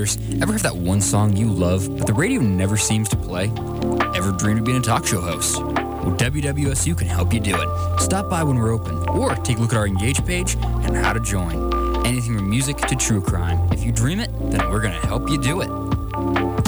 listeners, ever have that one song you love, but the radio never seems to play? Ever dreamed of being a talk show host? Well, WWSU can help you do it. Stop by when we're open, or take a look at our Engage page and how to join. Anything from music to true crime. If you dream it, then we're going to help you do it.